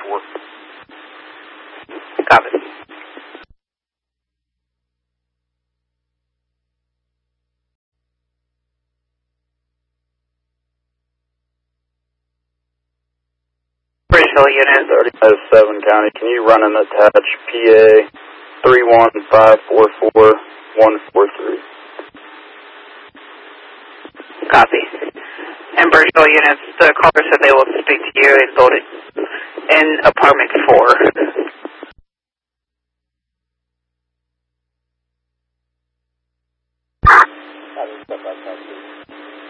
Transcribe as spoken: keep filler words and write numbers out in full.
four. Copy. Bridgeville unit. thirty-five seven County, can you run an attached P A three one five four four one four three? Copy. And Bridgeville units, the caller said they will speak to you in building in apartment four. Step outside, please.